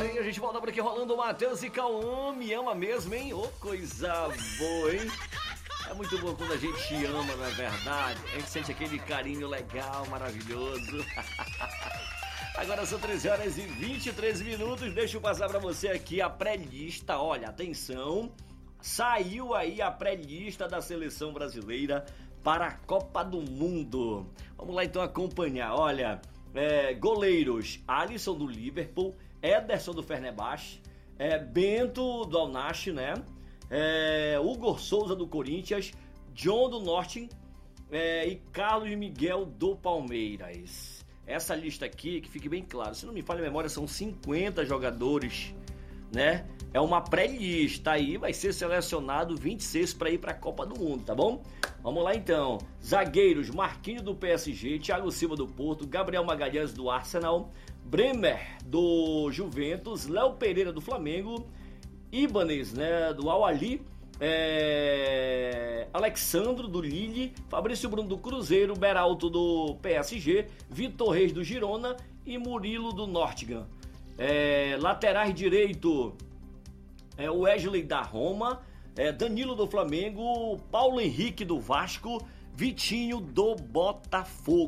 E a gente volta por aqui rolando o Matheus e Cauã. Me ama mesmo, hein? Ô, coisa boa, hein? É muito bom quando a gente ama, não é verdade? A gente sente aquele carinho legal, maravilhoso. Agora são 13 horas e 23 minutos. Deixa eu passar pra você aqui a pré-lista. Olha, atenção. Saiu aí a pré-lista da seleção brasileira para a Copa do Mundo. Vamos lá então acompanhar. Olha, goleiros: Alisson do Liverpool, Ederson do Fenerbahçe, Bento do Al-Nassr, né? Hugo Souza do Corinthians, John do Norte e Carlos Miguel do Palmeiras. Essa lista aqui, que fique bem claro, se não me falha a memória, são 50 jogadores, né? É uma pré-lista, aí vai ser selecionado 26 para ir para a Copa do Mundo, tá bom? Vamos lá então. Zagueiros: Marquinhos do PSG, Thiago Silva do Porto, Gabriel Magalhães do Arsenal, Bremer do Juventus, Léo Pereira do Flamengo, Ibanez, né, do Al-Ahly, Alexandro do Lille, Fabrício Bruno do Cruzeiro, Beralto do PSG, Vitor Reis do Girona e Murilo do Nottingham. Laterais direito: Wesley da Roma, Danilo do Flamengo, Paulo Henrique do Vasco, Vitinho do Botafogo.